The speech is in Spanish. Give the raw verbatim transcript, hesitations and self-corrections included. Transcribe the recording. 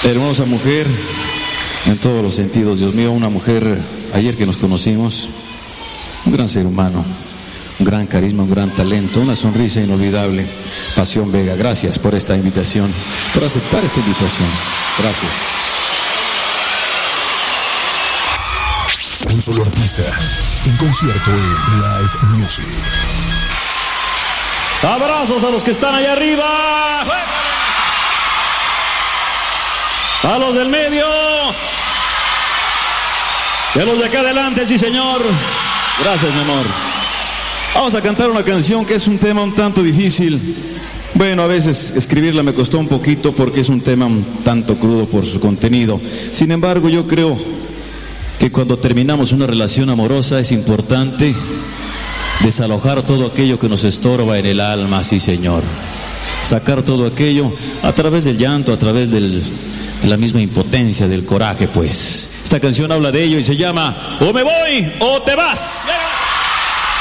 Hermosa mujer, en todos los sentidos, Dios mío, una mujer, ayer que nos conocimos, un gran ser humano, un gran carisma, un gran talento, una sonrisa inolvidable. Pasión Vega, gracias por esta invitación, por aceptar esta invitación. Gracias. Un solo artista, en concierto en Live Music. Abrazos a los que están allá arriba. A los del medio. Y a los de acá adelante, sí señor. Gracias, mi amor. Vamos a cantar una canción que es un tema un tanto difícil. Bueno, a veces escribirla me costó un poquito porque es un tema un tanto crudo por su contenido. Sin embargo, yo creo que cuando terminamos una relación amorosa es importante desalojar todo aquello que nos estorba en el alma, sí señor. Sacar todo aquello a través del llanto, a través del, de la misma impotencia, del coraje, pues. Esta canción habla de ello y se llama O me voy o te vas.